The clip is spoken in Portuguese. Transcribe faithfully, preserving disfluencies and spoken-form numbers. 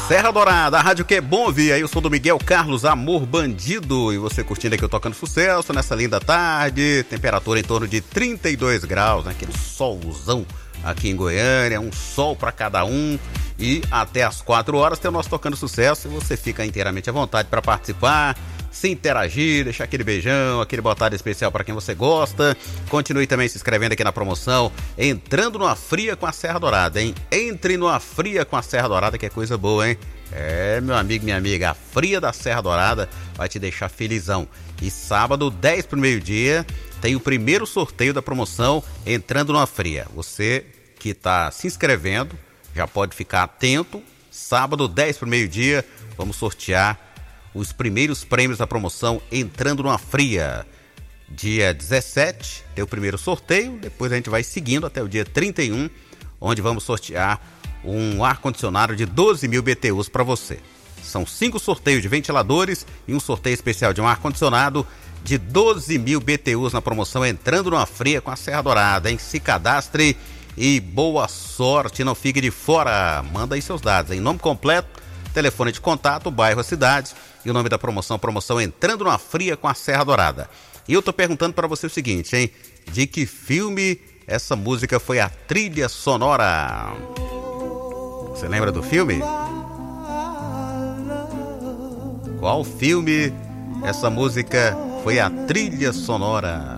Serra Dourada, a rádio que é bom ouvir. Aí eu sou do Miguel Carlos, Amor Bandido. E você curtindo aqui eu tocando sucesso nessa linda tarde. Temperatura em torno de trinta e dois graus, né? Aquele solzão aqui em Goiânia. Um sol para cada um. E até às quatro horas tem o nosso Tocando Sucesso. E você fica inteiramente à vontade para participar, se interagir, deixar aquele beijão, aquele boa tarde especial para quem você gosta. Continue também se inscrevendo aqui na promoção Entrando numa Fria com a Serra Dourada, hein? Entre numa Fria com a Serra Dourada, que é coisa boa, hein? É, meu amigo, minha amiga, a Fria da Serra Dourada vai te deixar felizão. E sábado, dez para o meio-dia, tem o primeiro sorteio da promoção Entrando numa Fria. Você que está se inscrevendo já pode ficar atento. Sábado, dez para o meio-dia, vamos sortear os primeiros prêmios da promoção Entrando numa Fria. Dia dezessete tem o primeiro sorteio, depois a gente vai seguindo até o dia trinta e um, onde vamos sortear um ar-condicionado de doze mil B T Us para você. São cinco sorteios de ventiladores e um sorteio especial de um ar-condicionado de doze mil B T Us na promoção Entrando numa Fria com a Serra Dourada, hein? Se cadastre e boa sorte, não fique de fora. Manda aí seus dados, em nome completo, telefone de contato, bairro, a cidade e o nome da promoção, promoção Entrando numa Fria com a Serra Dourada. E eu tô perguntando para você o seguinte, hein? De que filme essa música foi a trilha sonora? Você lembra do filme? Qual filme essa música foi a trilha sonora?